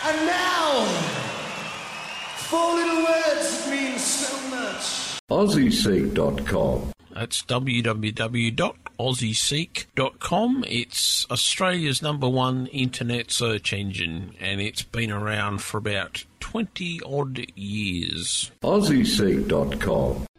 And now, four little words that mean so much. AussieSeek.com. That's www.aussieseek.com. It's Australia's #1 internet search engine, and it's been around for about 20-odd years. AussieSeek.com.